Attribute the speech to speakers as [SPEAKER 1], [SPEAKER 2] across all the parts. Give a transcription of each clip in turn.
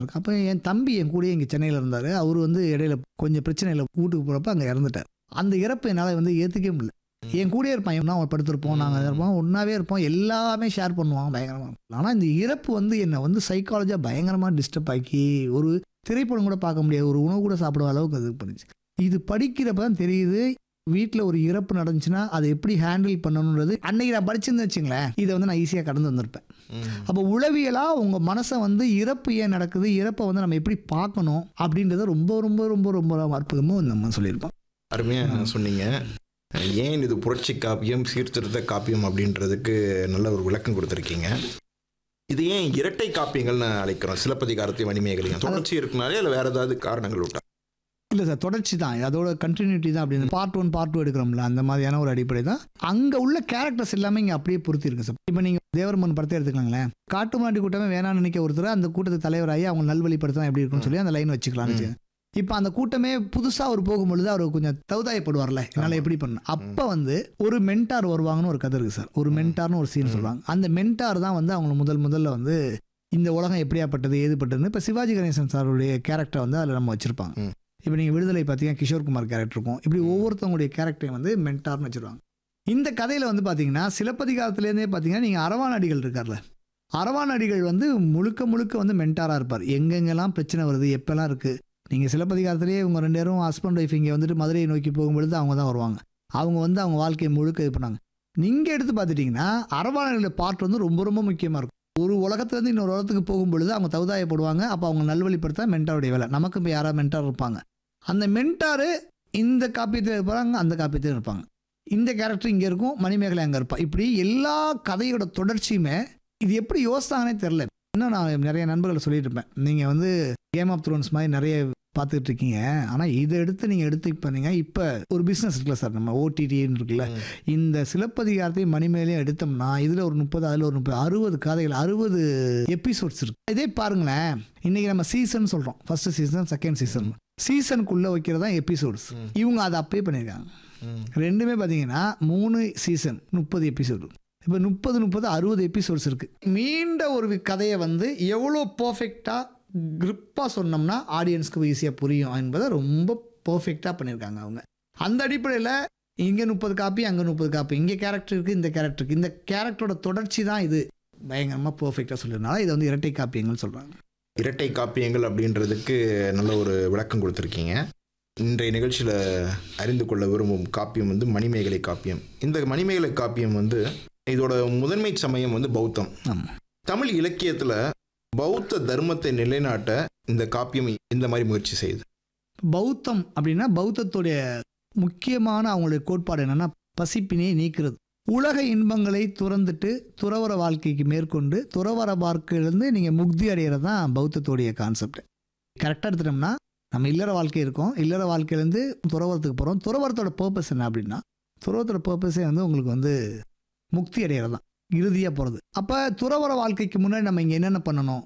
[SPEAKER 1] அப்போ என் தம்பி என் கூடயே இங்கே சென்னையில் இருந்தார். அவர் வந்து இடையில கொஞ்சம் பிரச்சனையில் வீட்டுக்கு போகிறப்ப அங்கே இறந்துட்டார். அந்த இறப்பை என்னால் வந்து ஏற்றுக்கவே முடியல. என் கூடயே இருப்பான், ஒன்றா படுத்திருப்போம், நாங்கள் இருப்போம், ஒன்றாவே இருப்போம், எல்லாமே ஷேர் பண்ணுவாங்க பயங்கரமாக. ஆனால் இந்த இறப்பு வந்து என்னை வந்து சைக்காலஜியாக பயங்கரமாக டிஸ்டர்ப் ஆக்கி ஒரு திரைப்படம் கூட பார்க்க முடியாது, ஒரு உணவு கூட சாப்பிடுற அளவுக்கு அது பண்ணிச்சு. இது படிக்கிறப்ப தான் தெரியுது, வீட்டில் ஒரு இறப்பு நடந்துச்சுன்னா அதை எப்படி ஹேண்டில் பண்ணணுன்றது. அன்னைக்கு நான் படிச்சிருந்து வச்சுங்களேன், இதை வந்து நான் ஈஸியாக கடந்து வந்திருப்பேன். அப்போ உளவியலாக உங்கள் மனசை வந்து இறப்பு ஏன் நடக்குது, இறப்பை வந்து நம்ம எப்படி பார்க்கணும் அப்படின்றத ரொம்ப ரொம்ப ரொம்ப ரொம்ப அற்புதமாக நம்ம சொல்லியிருப்போம்.
[SPEAKER 2] அருமையாக சொன்னீங்க. ஏன் இது புரட்சி காப்பியம், சீர்திருத்த காப்பியம் அப்படின்றதுக்கு நல்ல ஒரு விளக்கம் கொடுத்துருக்கீங்க. இது ஏன் இரட்டை காப்பியங்கள்னு அழைக்கிறோம்? சிலப்பதிகாரத்தையும் மணிமேகலையும் தொடர்ச்சி இருக்குனாலே இல்லை வேறு ஏதாவது காரணங்கள் விட்டா?
[SPEAKER 1] இல்லை சார், தொடர்ச்சி தான், அதோட கண்டினியூட்டி தான். அப்படின்னு பார்ட் 1 பார்ட் 2 எடுக்கிறோம்ல, அந்த மாதிரியான ஒரு அடிப்படை தான். அங்கே உள்ள கேரக்டர்ஸ் எல்லாமே இங்கே அப்படியே பொறுத்தி இருக்கு சார். இப்போ நீங்கள் தேவர்மன் படத்தை எடுத்துக்கலாங்களேன். காட்டுமாட்டி கூட்டமே வேணாம்னு நினைக்க ஒருத்தர் அந்த கூட்டத்துக்கு தலைவராகி அவங்க நல்வழிப்படுத்தினா எப்படி இருக்குன்னு சொல்லி அந்த லைன் வச்சுக்கலாம்னு. இப்போ அந்த கூட்டமே புதுசாக அவர் போகும்பொழுது அவர் கொஞ்சம் தௌதாயப்படுவார்ல, என்னால் எப்படி பண்ணணும். அப்போ வந்து ஒரு மென்டார் வருவாங்கன்னு ஒரு கதை இருக்குது சார். ஒரு மென்டார்னு ஒரு சீன் சொல்லுவாங்க. அந்த மென்டார் தான் வந்து அவங்க முதல்ல வந்து இந்த உலகம் எப்படியாப்பட்டது ஏதுப்பட்டதுன்னு. இப்போ சிவாஜி கணேசன் சாருடைய கேரக்டர் வந்து அதில் நம்ம வச்சுருப்பாங்க. இப்போ நீங்கள் விடுதலை பார்த்தீங்கன்னா கிஷோர்குமார் கேரக்டர் இருக்கும். இப்படி ஒவ்வொருத்தவங்களுடைய கேரக்டரையும் வந்து மென்டார்னு வச்சுருவாங்க. இந்த கதையில் வந்து பார்த்தீங்கன்னா சிலப்பதிகாரத்துலேருந்தே பார்த்தீங்கன்னா நீங்கள் அரவானடிகள் இருக்கார்ல, அரவானடிகள் வந்து முழுக்க வந்து மென்டாராக இருப்பார். எங்கெங்கெல்லாம் பிரச்சனை வருது, எப்பெல்லாம் இருக்குது. நீங்கள் சிலப்பதிகாரத்திலேயே இவங்க 2 பேரும் ஹஸ்பண்ட் ஒய்ஃப் இங்கே வந்துட்டு மதுரையை நோக்கி போகும்பொழுது அவங்க தான் வருவாங்க. அவங்க வந்து அவங்க வாழ்க்கையை முழுக்க இது பண்ணாங்க. நீங்கள் எடுத்து பார்த்துட்டிங்கன்னா அரவானடிகளோட பார்ட் வந்து ரொம்ப ரொம்ப முக்கியமாக இருக்கும். ஒரு உலகத்துலேருந்து இன்னொரு உலகத்துக்கு போகும்பொழுது அவங்க தௌதாயப்படுவாங்க. அப்போ அவங்க நல்வழிப்படுத்த மென்டாருடைய வேலை. நமக்கு இப்போ யாராவது மென்டார் இருப்பாங்க. அந்த மென்டாரு இந்த காப்பியத்தில் இருப்பாங்க, அந்த காப்பியத்தில் இருப்பாங்க. இந்த கேரக்டர் இங்கே இருக்கும், மணிமேகலை அங்கே இருப்பாள். இப்படி எல்லா கதையோட தொடர்ச்சியுமே இது எப்படி யோசித்தாங்கன்னே தெரில. இன்னும் நான் நிறைய நண்பர்களை சொல்லிட்டு இருப்பேன், நீங்கள் வந்து கேம் ஆஃப் த்ரோன்ஸ் மாதிரி நிறைய பார்த்துட்டு இருக்கீங்க, ஆனால் இதை எடுத்து நீங்கள் எடுத்துப்பீங்க. இப்போ ஒரு பிஸ்னஸ் இருக்குல்ல சார், நம்ம ஓடிடின்னு இருக்குல்ல, இந்த சிலப்பதிகாரத்தையும் மணிமேகலையும் எடுத்தோம்னா இதில் ஒரு 30, அதில் ஒரு 30, 60 கதைகள், 60 எபிசோட்ஸ் இருக்கு. இதே பாருங்களேன், இன்னைக்கு நம்ம சீசன் சொல்கிறோம், ஃபர்ஸ்ட் சீசன், செகண்ட் சீசன். சீசனுக்குள்ளே வைக்கிறது தான் எபிசோட்ஸ். இவங்க அதை அப்பயே பண்ணியிருக்காங்க. ரெண்டுமே பார்த்தீங்கன்னா 3 சீசன் 30 எபிசோடு. இப்போ 30 60 எபிசோட்ஸ் இருக்குது. மீண்ட ஒரு கதையை வந்து எவ்வளோ பர்ஃபெக்டாக கிரிப்பாக சொன்னோம்னா ஆடியன்ஸ்க்கு ஈஸியாக புரியும் என்பதை ரொம்ப பர்ஃபெக்டாக பண்ணியிருக்காங்க அவங்க. அந்த அடிப்படையில் இங்கே 30 காப்பி, அங்கே 30 காப்பி, இங்கே கேரக்டர் இருக்குது, இந்த கேரக்டருக்கு, இந்த கேரக்டரோட தொடர்ச்சி தான் இது பயங்கரமாக பர்ஃபெக்டாக சொல்லியிருந்தாலும் இதை வந்து இரட்டை காப்பியங்கள் சொல்கிறாங்க.
[SPEAKER 2] இரட்டை காப்பியங்கள் அப்படின்றதுக்கு நல்ல ஒரு விளக்கம் கொடுத்துருக்கீங்க. இன்றைய நிகழ்ச்சியில் அறிந்து கொள்ள விரும்பும் காப்பியம் வந்து மணிமேகலை காப்பியம். இந்த மணிமேகலை காப்பியம் வந்து இதோட முதன்மை சமயம் வந்து பௌத்தம். தமிழ் இலக்கியத்தில் பௌத்த தர்மத்தை நிலைநாட்ட இந்த காப்பியம் இந்த மாதிரி முயற்சி செய்யுது.
[SPEAKER 1] பௌத்தம் அப்படின்னா பௌத்தத்துடைய முக்கியமான அவங்களுடைய கோட்பாடு என்னென்னா பசிப்பினையை நீக்கிறது. உலக இன்பங்களை துறந்துட்டு துறவர வாழ்க்கைக்கு மேற்கொண்டு துறவர வாழ்க்கையிலேருந்து நீங்கள் முக்தி அடைகிறது தான் பௌத்தத்துடைய கான்செப்ட். கரெக்டாக எடுத்துட்டோம்னா நம்ம இல்லற வாழ்க்கை இருக்கோம், இல்லற வாழ்க்கையிலேருந்து துறவரத்துக்கு போகிறோம். துறவரத்தோட பர்பஸ் என்ன அப்படின்னா, துறவரத்தோட பர்பஸே வந்து உங்களுக்கு வந்து முக்தி அடைகிறது தான், இறுதியாக போகிறது. அப்போ துறவர வாழ்க்கைக்கு முன்னாடி நம்ம இங்கே என்னென்ன பண்ணணும்,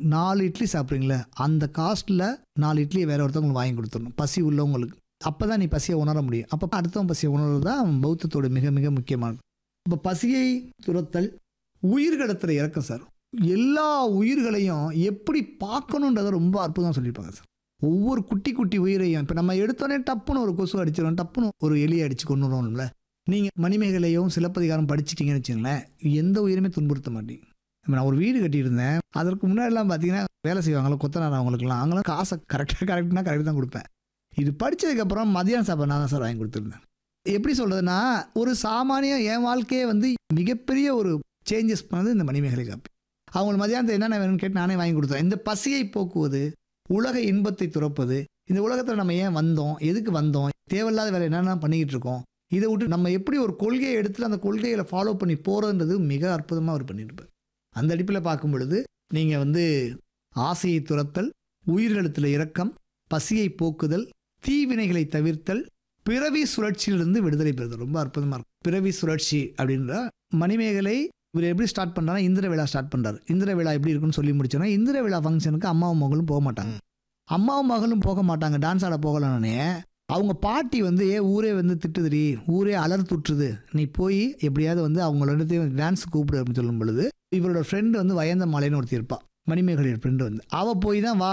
[SPEAKER 1] 4 இட்லி சாப்பிட்றீங்களே அந்த காஸ்ட்டில் 4 இட்லியை வேறு ஒருத்தவங்களுக்கு வாங்கி கொடுத்துடணும், பசி உள்ளவங்களுக்கு. அப்போ தான் நீ பசியை உணர முடியும். அப்போ அடுத்தவன் பசியை உணர்றது தான் பௌத்தத்தோட மிக மிக முக்கியமானது. இப்போ பசியை துரத்தல், உயிர்கடத்துல இறக்கம் சார். எல்லா உயிர்களையும் எப்படி பார்க்கணுன்றதை ரொம்ப அற்புதமாக சொல்லியிருப்பாங்க சார். ஒவ்வொரு குட்டி குட்டி உயிரையும் இப்போ நம்ம எடுத்தோடனே டப்புன்னு ஒரு கொசு அடிச்சிடும், டப்புன்னு ஒரு எலியை அடித்து கொண்டுடுவோம்ல. நீங்கள் மணிமேகலையும் சிலப்பதிகாரம் படிச்சிட்டிங்கன்னு வச்சுங்களேன், எந்த உயிருமே துன்புறுத்த மாட்டீங்க. நான் ஒரு வீடு கட்டியிருந்தேன், அதற்கு முன்னாடிலாம் பார்த்தீங்கன்னா வேலை செய்வாங்களோ கொத்தனார், அவங்களுக்குலாம் அவங்களாம் காசை கரெக்டாக தான் கொடுப்பேன். இது படித்ததுக்கப்புறம் மதியானம் சாப்பாடு நான் தான் சார் வாங்கி கொடுத்துருந்தேன். எப்படி சொல்கிறதுனா, ஒரு சாமானிய என் வாழ்க்கையை வந்து மிகப்பெரிய ஒரு சேஞ்சஸ் பண்ணது இந்த மணிமேகலை காப்பி. அவங்களுக்கு மதியானத்தை என்னென்ன வேணும்னு கேட்டு நானே வாங்கி கொடுத்தேன். இந்த பசியை போக்குவது, உலக இன்பத்தை துறப்பது, இந்த உலகத்தில் நம்ம ஏன் வந்தோம், எதுக்கு வந்தோம், தேவையில்லாத வேலை என்னென்ன பண்ணிக்கிட்டு இருக்கோம், இதை விட்டு நம்ம எப்படி ஒரு கொள்கையை எடுத்துட்டு அந்த கொள்கைகளை ஃபாலோ பண்ணி போகிறதுன்றது மிக அற்புதமாக அவர் பண்ணியிருப்பார். அந்த அடிப்பில் பார்க்கும் பொழுது நீங்கள் வந்து ஆசையை துரத்தல், உயிரிழத்தில் இரக்கம், பசியை போக்குதல், தீவினைகளை தவிர்த்தல், பிறவி சுழற்சியிலிருந்து விடுதலை பெறுதல் ரொம்ப அற்புதமாக இருக்கும். பிறவி சுழற்சி அப்படின்ற மணிமேகலை இவர் எப்படி ஸ்டார்ட் பண்ணுறாங்கன்னா இந்திர விழா ஸ்டார்ட் பண்ணுறாரு. இந்திர விழா எப்படி இருக்குன்னு சொல்லி முடிச்சோன்னா, இந்திர விழா ஃபங்க்ஷனுக்கு அம்மாவும் மகளும் போக மாட்டாங்க. அம்மாவும் மகளும் போக மாட்டாங்க, டான்ஸ் ஆட போகலன்னே அவங்க பாட்டி வந்து ஊரே வந்து திட்டுதுடி, ஊரே அலர்த்துட்டுருது, நீ போய் எப்படியாவது வந்து அவங்களோட டான்ஸ் கூப்பிடு அப்படின்னு சொல்லும் பொழுது இவரோட ஃப்ரெண்டு வந்து வயந்த மாலைன்னு ஒருத்தி இருப்பாள். மணிமேகலை ஃப்ரெண்டு வந்து அவள் போய் தான் வா